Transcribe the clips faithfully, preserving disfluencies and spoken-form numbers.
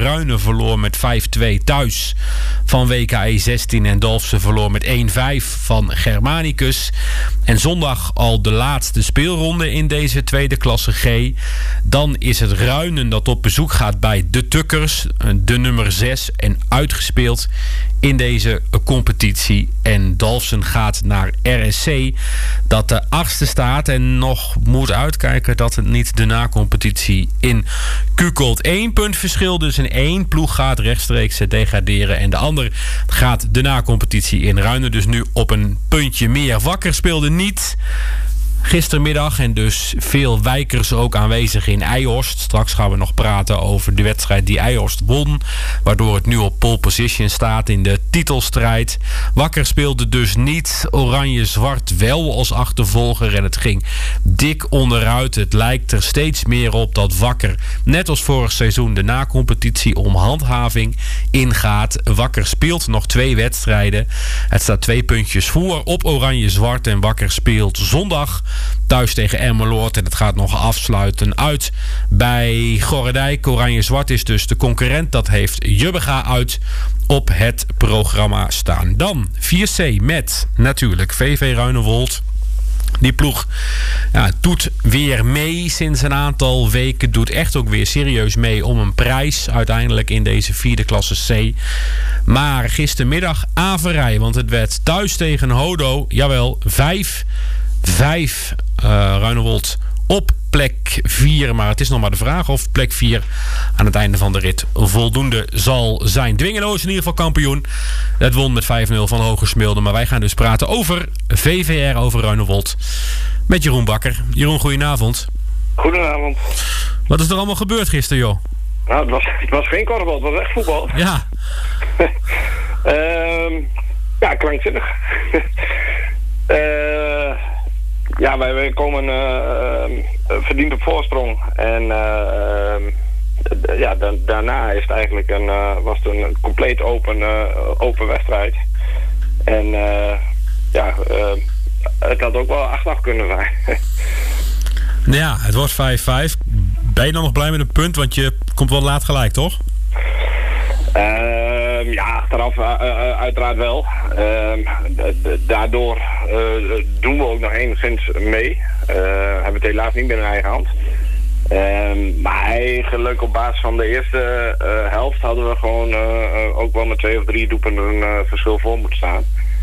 Ruinen verloor met vijf twee thuis van W K E zestien. En Dalfsen verloor met één vijf van Germanicus. En zondag al de laatste speelronde in deze tweede klasse G. Dan is het Ruinen dat op bezoek gaat bij de Tukkers, de nummer zes, en uitgespeeld in deze competitie. En Dalfsen gaat naar R S C, dat de achtste staat en nog moet uitkijken dat het niet de na-competitie in kukelt. Eén punt verschil dus en één ploeg gaat rechtstreeks degraderen en de ander gaat de na-competitie in. Ruinen dus nu op een puntje meer. Wakker speelde niet gistermiddag en dus veel wijkers ook aanwezig in Eijhorst. Straks gaan we nog praten over de wedstrijd die Eijhorst won, waardoor het nu op pole position staat in de titelstrijd. Wakker speelde dus niet. Oranje-zwart wel als achtervolger en het ging dik onderuit. Het lijkt er steeds meer op dat Wakker, net als vorig seizoen, de na-competitie om handhaving ingaat. Wakker speelt nog twee wedstrijden. Het staat twee puntjes voor op Oranje-zwart en Wakker speelt zondag thuis tegen Emmeloord. En het gaat nog afsluiten uit bij Gorredijk. Oranje-zwart is dus de concurrent. Dat heeft Jubbega uit op het programma staan. Dan vier C met natuurlijk V V Ruinewold. Die ploeg ja, doet weer mee sinds een aantal weken. Doet echt ook weer serieus mee om een prijs uiteindelijk in deze vierde klasse C. Maar gistermiddag averij, want het werd thuis tegen Hodo, jawel, vijf vijf. Uh, Ruinewold op plek vier. Maar het is nog maar de vraag of plek vier aan het einde van de rit voldoende zal zijn. Dwingeloos in ieder geval kampioen. Het won met vijf nul van Hogesmilde. Maar wij gaan dus praten over V V R, over Ruinewold. Met Jeroen Bakker. Jeroen, goedenavond. Goedenavond. Wat is er allemaal gebeurd gisteren, joh? Nou, het was, het was geen korfbal, het was echt voetbal. Ja. uh, ja, krankzinnig. uh, Ja, wij, wij komen uh, verdiend op voorsprong. En uh, uh, ja, da- daarna is het eigenlijk een, uh, was het een compleet open, uh, open wedstrijd. En uh, ja, uh, het had ook wel acht acht kunnen zijn. Ja, het wordt vijf vijf. Ben je dan nog blij met een punt? Want je komt wel laat gelijk, toch? Uh, ja, achteraf uh, uh, uiteraard wel. Uh, d- d- daardoor uh, doen we ook nog enigszins mee. Uh, hebben het helaas niet meer in eigen hand. Uh, maar eigenlijk op basis van de eerste uh, helft hadden we gewoon uh, uh, ook wel met twee of drie doelpunten uh, verschil voor moeten staan.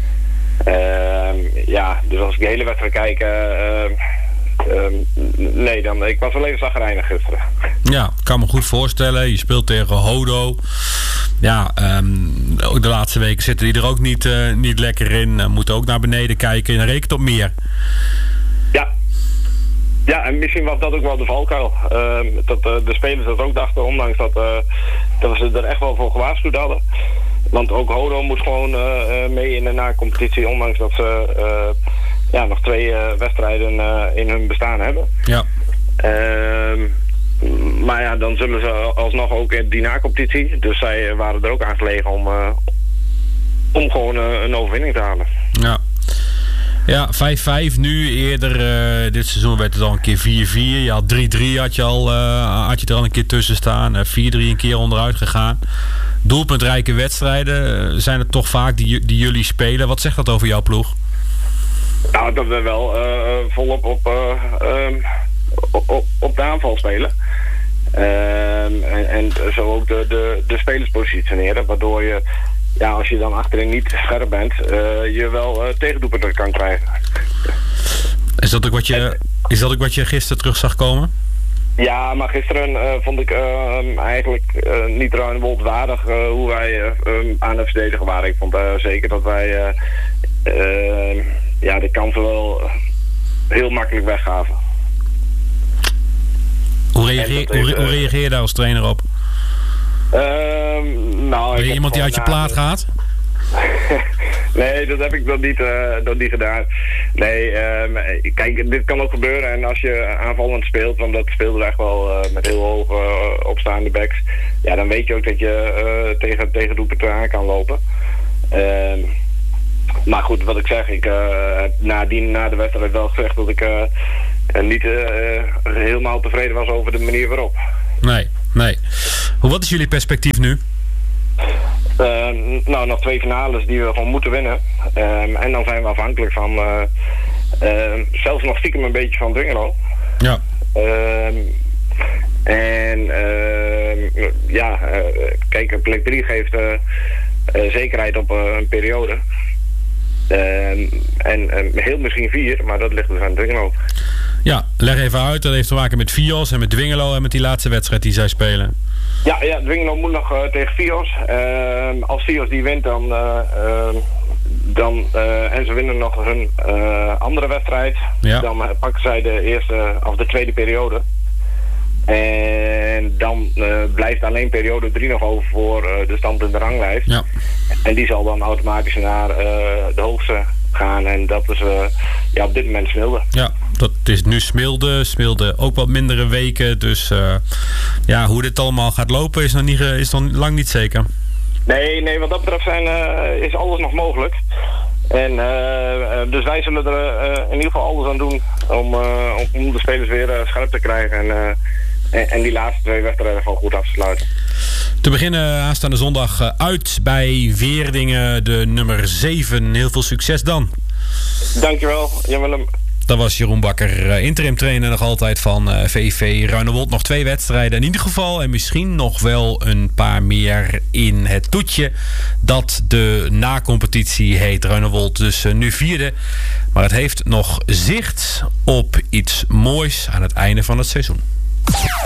Uh, ja, dus als ik de hele wedstrijd kijk... Uh, Um, nee, dan, ik was wel even zagrijnig gisteren. Ja, ik kan me goed voorstellen. Je speelt tegen Hodo. Ja, um, ook de laatste weken zitten die er ook niet, uh, niet lekker in. Uh, moeten ook naar beneden kijken. En dan rekent op meer. Ja. Ja, en misschien was dat ook wel de valkuil. Uh, dat uh, de spelers dat ook dachten, ondanks dat, uh, dat we ze er echt wel voor gewaarschuwd hadden. Want ook Hodo moet gewoon uh, mee in de na-competitie, ondanks dat ze... Uh, ja, nog twee uh, wedstrijden uh, in hun bestaan hebben. Ja. Uh, maar ja, dan zullen ze alsnog ook in die na-competitie. Dus zij waren er ook aan gelegen om, uh, om gewoon uh, een overwinning te halen. Ja. Ja, vijf vijf nu. Eerder uh, dit seizoen werd het al een keer vier vier. Je had drie drie had je, al, uh, had je er al een keer tussen staan. Uh, vier drie een keer onderuit gegaan. Doelpuntrijke wedstrijden uh, zijn het toch vaak die, die jullie spelen. Wat zegt dat over jouw ploeg? Nou, dat we wel uh, volop op, uh, um, op, op, op de aanval spelen. Um, en, en zo ook de, de, de spelers positioneren. Waardoor je, ja, als je dan achterin niet scherp bent, uh, je wel uh, tegendoelpunten kan krijgen. Is dat ook wat je, is dat ook wat je gisteren terug zag komen? Ja, maar gisteren uh, vond ik uh, eigenlijk uh, niet Ruinewold waardig uh, hoe wij uh, um, aan het verdedigen waren. Ik vond uh, zeker dat wij... Uh, uh, ja, de kansen wel heel makkelijk weggaven. Hoe reageer, hoe, hoe reageer je daar als trainer op? Uh, nou, ben je iemand die uit je plaat na... gaat? Nee, dat heb ik nog niet, uh, nog niet gedaan. Nee, uh, kijk, dit kan ook gebeuren. En als je aanvallend speelt, want dat speelde we echt wel uh, met heel hoog uh, opstaande backs. Ja, dan weet je ook dat je uh, tegen, tegen doelpunten aan kan lopen. Uh, Maar goed, wat ik zeg, ik uh, heb nadien, na de wedstrijd wel gezegd dat ik uh, niet uh, helemaal tevreden was over de manier waarop. Nee, nee. Hoe, wat is jullie perspectief nu? Uh, nou, nog twee finales die we gewoon moeten winnen. Um, en dan zijn we afhankelijk van... Uh, uh, zelfs nog stiekem een beetje van Dwingelo. Ja. Um, en uh, ja, uh, kijk, plek drie geeft uh, uh, zekerheid op uh, een periode. Uh, en uh, heel misschien vier, maar dat ligt dus aan Dwingelo. Ja, leg even uit. Dat heeft te maken met Vios en met Dwingelo en met die laatste wedstrijd die zij spelen. Ja, ja, Dwingelo moet nog uh, tegen Vios. Uh, als Vios die wint, dan... Uh, uh, dan uh, en ze winnen nog hun uh, andere wedstrijd. Ja. Dan uh, pakken zij de eerste of de tweede periode. En dan uh, blijft alleen periode drie nog over voor uh, de stand in de ranglijst. Ja. En die zal dan automatisch naar uh, de hoogste gaan. En dat is uh, ja, op dit moment Smilde. Ja, dat is nu Smilde. Smilde ook wat mindere weken. Dus uh, ja, hoe dit allemaal gaat lopen is nog, niet, is nog lang niet zeker. Nee, nee, wat dat betreft zijn, uh, is alles nog mogelijk. En uh, dus wij zullen er uh, in ieder geval alles aan doen om, uh, om de spelers weer uh, scherp te krijgen. En, uh, en, en die laatste twee wedstrijden gewoon goed af te sluiten. Te beginnen aanstaande zondag uit bij Weerdingen, de nummer zeven. Heel veel succes dan. Dankjewel, Jan-Willem. Dat was Jeroen Bakker, interim trainer nog altijd van V V Ruinewold. Nog twee wedstrijden in ieder geval. En misschien nog wel een paar meer in het toetje. Dat de na-competitie heet. Ruinewold dus nu vierde. Maar het heeft nog zicht op iets moois aan het einde van het seizoen.